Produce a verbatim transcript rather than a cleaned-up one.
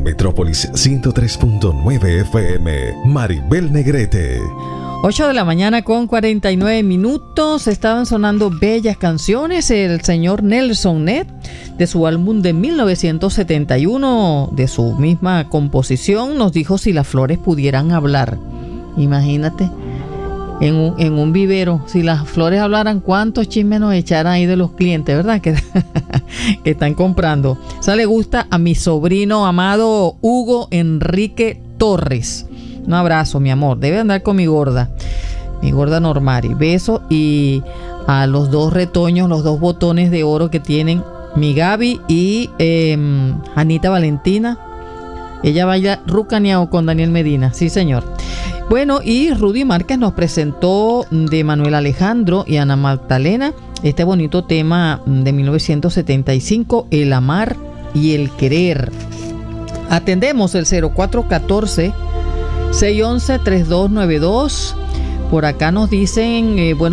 Metrópolis ciento tres punto nueve F M. Maribel Negrete. ocho de la mañana con cuarenta y nueve minutos. Estaban sonando bellas canciones. El señor Nelson Ned, de su álbum de mil novecientos setenta y uno, de su misma composición, nos dijo Si las flores pudieran hablar. Imagínate, en un, en un vivero, si las flores hablaran, cuántos chismes nos echaran ahí de los clientes, ¿verdad? Que, que están comprando. O sea, le gusta a mi sobrino amado Hugo Enrique Torres. Un abrazo, mi amor. Debe andar con mi gorda, mi gorda Normari. Beso. Y a los dos retoños, los dos botones de oro que tienen mi Gaby y eh, Anita Valentina. Ella baila rucaneado con Daniel Medina. Sí, señor. Bueno, y Rudy Márquez nos presentó de Manuel Alejandro y Ana Magdalena este bonito tema de mil novecientos setenta y cinco, El amar y el querer. Atendemos el cero cuatro uno cuatro, seis uno uno, tres dos nueve dos. Por acá nos dicen, eh, bueno,